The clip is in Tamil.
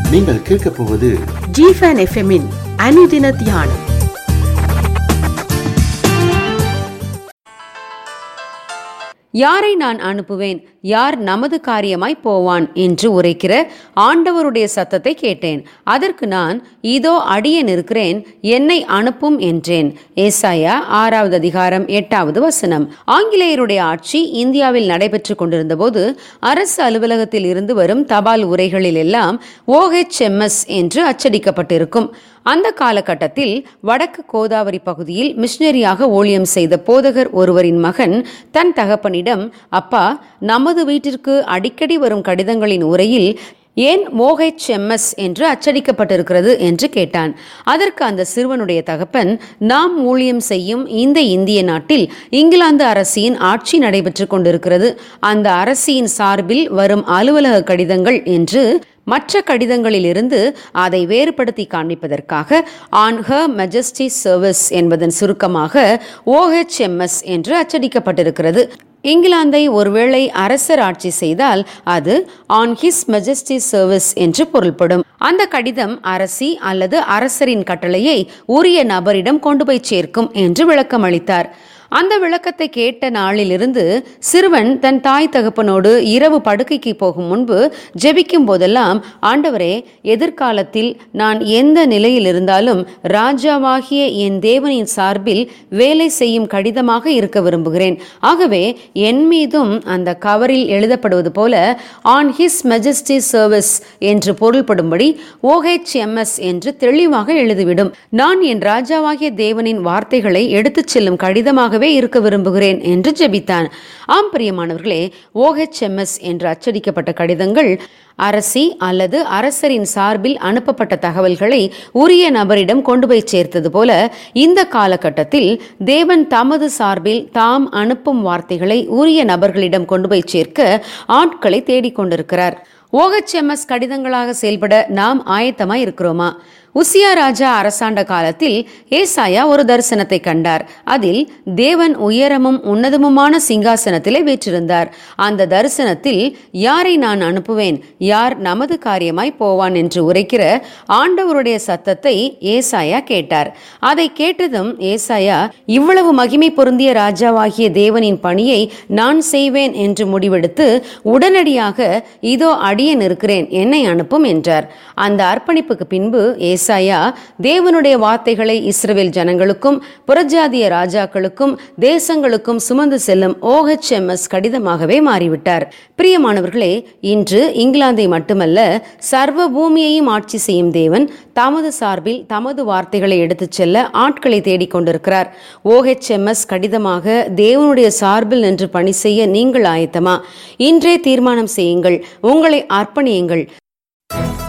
நீங்கள் கேட்கப் போவது ஜிஃபன் எஃப்எம்மின் அனுதின தியானம். யாரை நான் அனுப்புவேன், யார் நமது காரியமாய் போவான் என்று உரைக்கிற ஆண்டவருடைய சத்தத்தை கேட்டேன். அதற்கு நான், இதோ அடியேன் இருக்கிறேன், என்னை அனுப்பும் என்றேன். ஏசாயா 6வது அதிகாரம் 8வது வசனம். ஆங்கிலேயருடைய ஆட்சி இந்தியாவில் நடைபெற்று கொண்டிருந்த போது அரசு அலுவலகத்தில் இருந்து வரும் தபால் உரைகளில் எல்லாம் OHMS என்று அச்சடிக்கப்பட்டிருக்கும். அந்த காலகட்டத்தில் வடக்கு கோதாவரி பகுதியில் மிஷனரியாக ஊழியம் செய்த போதகர் ஒருவரின் மகன் தன் தகப்பனிடம், அப்பா, நமது வீட்டிற்கு அடிக்கடி வரும் கடிதங்களின் உரையில் ஏன் OHMS என்று அச்சடிக்கப்பட்டிருக்கிறது என்று கேட்டான். அதற்கு அந்த சிறுவனுடைய தகப்பன், நாம் ஊழியம் செய்யும் இந்த இந்திய நாட்டில் இங்கிலாந்து அரசியின் ஆட்சி நடைபெற்று கொண்டிருக்கிறது. அந்த அரசியின் சார்பில் வரும் அலுவலக கடிதங்கள் என்று மற்ற கடிதங்களிலிருந்து அதை வேறுபடுத்தி காண்பிப்பதற்காக ஆன் ஹர் மெஜஸ்டி சர்வீஸ் என்பதன் சுருக்கமாக OHMS என்று அச்சடிக்கப்பட்டிருக்கிறது. இங்கிலாந்தை ஒருவேளை அரசர் ஆட்சி செய்தால் அது ஆன் ஹிஸ் மெஜஸ்டி சர்வீஸ் என்று பொருள்படும். அந்த கடிதம் அரசி அல்லது அரசரின் கட்டளையை உரிய நபரிடம் கொண்டு போய் சேர்க்கும் என்று விளக்கம் அளித்தார். அந்த விளக்கத்தை கேட்ட நாளிலிருந்து சிறுவன் தன் தாய் தகப்பனோடு இரவு படுக்கைக்கு போகும் முன்பு ஜெபிக்கும் போதெல்லாம், ஆண்டவரே, எதிர்காலத்தில் நான் எந்த நிலையில் இருந்தாலும் ராஜாவாகிய என் தேவனின் சார்பில் வேலை செய்யும் கடிதமாக இருக்க விரும்புகிறேன். ஆகவே என் மீதும் அந்த கவரில் எழுதப்படுவது போல ஆன் ஹிஸ் மெஜஸ்டி சர்வீஸ் என்று பொருள்படும்படி OHMS என்று தெளிவாக எழுதிவிடும். நான் என் ராஜாவாகிய தேவனின் வார்த்தைகளை எடுத்துச் செல்லும் கடிதமாக இருக்க விரும்புகிறேன் என்று ஜெபித்தான். ஆம் பிரியமானவர்களே, OHMS என்று அச்சடிக்கப்பட்ட கடிதங்கள் அரசி அல்லது அரசரின் சார்பில் அனுப்பப்பட்ட தகவல்களை உரிய நபரிடம் கொண்டு போய் சேர்த்தது போல இந்த காலகட்டத்தில் தேவன் தமது சார்பில் தாம் அனுப்பும் வார்த்தைகளை உரிய நபர்களிடம் கொண்டு போய் சேர்க்க ஆட்களை தேடிக்கொண்டிருக்கிறார். OHMS கடிதங்களாக செயல்பட நாம் ஆயத்தமாய் இருக்கிறோமா? உசியா ராஜா அரசாண்ட காலத்தில் ஏசாயா ஒரு தரிசனத்தை கண்டார். அதில் தேவன் உயரமும் உன்னதமுமான சிங்காசனத்திலே வீற்றிருந்தார். அந்த தரிசனத்தில் யாரை நான் அனுப்புவேன், யார் நமது காரியமாய் போவான் என்று உரைக்கிற ஆண்டவருடைய சத்தத்தை ஏசாயா கேட்டார். அதை கேட்டதும் ஏசாயா, இவ்வளவு மகிமை பொருந்திய ராஜாவாகிய தேவனின் பணியை நான் செய்வேன் என்று முடிவெடுத்து உடனடியாக, இதோ அடியேன் இருக்கிறேன், என்னை அனுப்பும் என்றார். அந்த அர்ப்பணிப்புக்கு பின்பு ஏசாயா தேவனுடைய வார்த்தைகளை இஸ்ரவேல் ஜனங்களுக்கும் புறஜாதிய ராஜாக்களுக்கும் தேசங்களுக்கும் சுமந்து செல்லும் OHMS கடிதமாகவே மாறிவிட்டார். பிரியமானவர்களே, இன்று இங்கிலாந்தை மட்டுமல்ல, சர்வ பூமியையும் ஆட்சி செய்யும் தேவன் தமது சார்பில் தமது வார்த்தைகளை எடுத்துச் செல்ல ஆட்களை தேடிக்கொண்டிருக்கிறார். OHMS கடிதமாக தேவனுடைய சார்பில் நின்று பணி செய்ய நீங்கள் ஆயத்தமா? இன்றே தீர்மானம் செய்யுங்கள், உங்களை அர்ப்பணியுங்கள்.